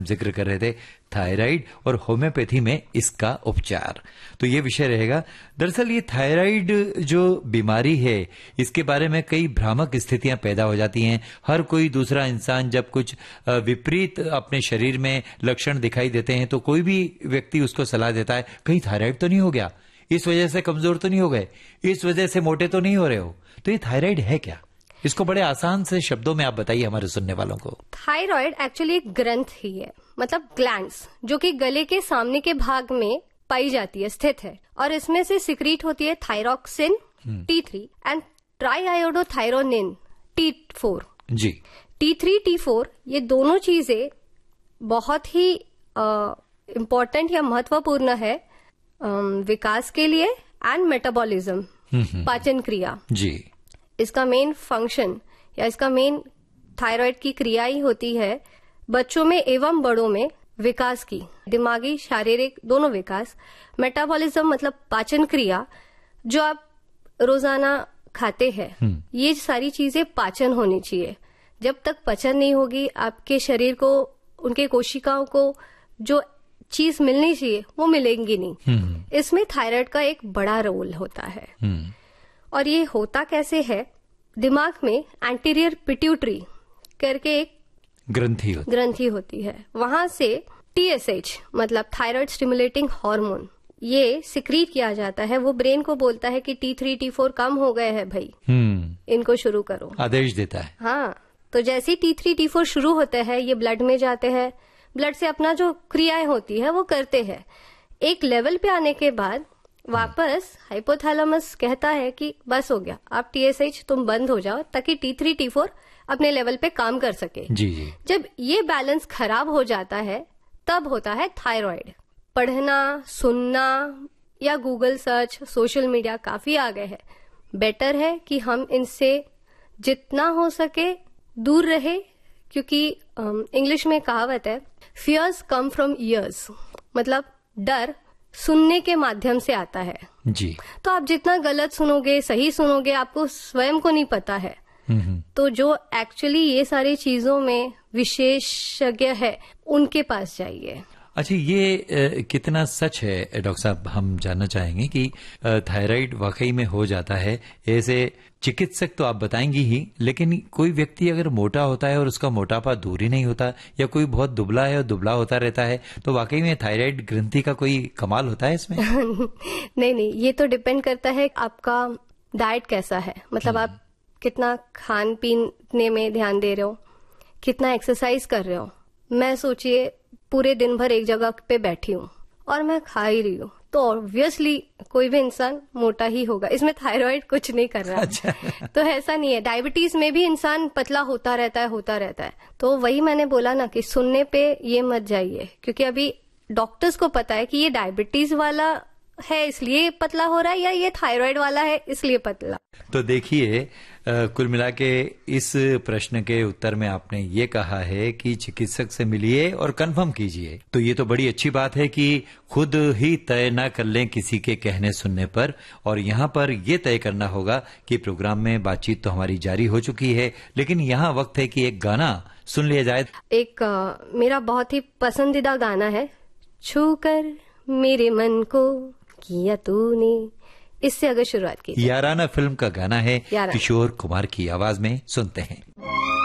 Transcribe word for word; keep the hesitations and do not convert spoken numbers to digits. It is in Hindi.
जिक्र कर रहे थे थायराइड और होम्योपैथी में इसका उपचार। तो ये विषय रहेगा। दरअसल ये थायराइड जो बीमारी है इसके बारे में कई भ्रामक स्थितियां पैदा हो जाती हैं। हर कोई दूसरा इंसान जब कुछ विपरीत अपने शरीर में लक्षण दिखाई देते हैं तो कोई भी व्यक्ति उसको सलाह देता है कहीं थायराइड तो नहीं हो गया, इस वजह से कमजोर तो नहीं हो गए, इस वजह से मोटे तो नहीं हो रहे हो। तो ये थायराइड है क्या? इसको बड़े आसान से शब्दों में आप बताइए हमारे सुनने वालों को। थायराइड एक्चुअली एक ग्रंथि है, मतलब ग्लैंड्स, जो कि गले के सामने के भाग में पाई जाती है, स्थित है, और इसमें से सिक्रीट होती है thyroxine T three and try iodothyronine T four G. T three T four ये दोनों चीजें बहुत ही इम्पोर्टेंट या महत्वपूर्ण है आ, विकास के लिए एंड मेटाबॉलिज्म, पाचन क्रिया जी। इसका मेन फंक्शन या इसका मेन थायराइड की क्रिया ही होती है बच्चों में एवं बड़ों में विकास की, दिमागी शारीरिक दोनों विकास। मेटाबॉलिज्म मतलब पाचन क्रिया, जो आप रोजाना खाते हैं, ये सारी चीजें पाचन होनी चाहिए। जब तक पचन नहीं होगी आपके शरीर को, उनके कोशिकाओं को जो चीज मिलनी चाहिए वो मिलेंगी नहीं। इसमें थायराइड का एक बड़ा रोल होता है। और ये होता कैसे है, दिमाग में एंटीरियर पिट्यूटरी करके एक ग्रंथि होती ग्रंथि होती है, वहां से टीएसएच मतलब थायराइड स्टिमुलेटिंग हार्मोन ये सिक्रीट किया जाता है। वो ब्रेन को बोलता है कि टी थ्री टी फोर कम हो गए हैं भाई, इनको शुरू करो, आदेश देता है। हाँ, तो जैसे टी थ्री टी फोर शुरू होते हैं ये ब्लड में जाते हैं, ब्लड से अपना जो क्रियाएं होती है वो करते हैं। एक लेवल पे आने के बाद वापस हाइपोथैलेमस कहता है कि बस हो गया, आप टीएसएच तुम बंद हो जाओ ताकि टी थ्री टी फोर अपने लेवल पे काम कर सके। जी जी। जब ये बैलेंस खराब हो जाता है तब होता है थायराइड। पढ़ना, सुनना या गूगल सर्च, सोशल मीडिया काफी आ गए हैं। बेटर है कि हम इनसे जितना हो सके दूर रहे, क्योंकि इंग्लिश में कहावत है फियर्स कम फ्रॉम ईयर्स, मतलब डर सुनने के माध्यम से आता है जी। तो आप जितना गलत सुनोगे, सही सुनोगे, आपको स्वयं को नहीं पता है। तो जो एक्चुअली ये सारी चीजों में विशेषज्ञ है उनके पास जाइए। अच्छा, ये ए, कितना सच है डॉक्टर साहब, हम जानना चाहेंगे कि थायराइड वाकई में हो जाता है? ऐसे चिकित्सक तो आप बताएंगी ही, लेकिन कोई व्यक्ति अगर मोटा होता है और उसका मोटापा दूर ही नहीं होता, या कोई बहुत दुबला है और दुबला होता रहता है, तो वाकई में थायराइड ग्रंथि का कोई कमाल होता है इसमें? नहीं नहीं, ये तो डिपेंड करता है आपका डाइट कैसा है, मतलब आप कितना खान पीने में ध्यान दे रहे हो, कितना एक्सरसाइज कर रहे हो। मैं सोचिए पूरे दिन भर एक जगह पे बैठी हूँ और मैं खा ही रही हूँ, तो ऑब्वियसली कोई भी इंसान मोटा ही होगा। इसमें थायराइड कुछ नहीं कर रहा है। अच्छा। तो ऐसा नहीं है, डायबिटीज में भी इंसान पतला होता रहता है होता रहता है। तो वही मैंने बोला ना कि सुनने पे ये मत जाइए, क्योंकि अभी डॉक्टर्स को पता है कि ये डायबिटीज वाला है इसलिए पतला हो रहा है, या ये थायराइड वाला है इसलिए पतला। तो देखिए, कुल मिला के इस प्रश्न के उत्तर में आपने ये कहा है कि चिकित्सक से मिलिए और कंफर्म कीजिए। तो ये तो बड़ी अच्छी बात है कि खुद ही तय ना कर लें किसी के कहने सुनने पर। और यहाँ पर ये तय करना होगा कि प्रोग्राम में बातचीत तो हमारी जारी हो चुकी है, लेकिन यहाँ वक्त है कि एक गाना सुन लिया जाए। एक आ, मेरा बहुत ही पसंदीदा गाना है, छू कर मेरे मन को किया तूने, इससे अगर शुरुआत की। याराना फिल्म का गाना है, किशोर कुमार की आवाज में सुनते हैं।